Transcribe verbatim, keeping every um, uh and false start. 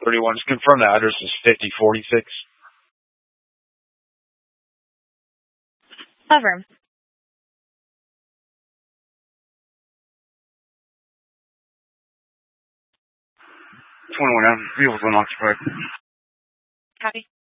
thirty-one. Just confirm the address is fifty forty-six. Confirm. twenty-one M. Vehicle's unoccupied. Copy.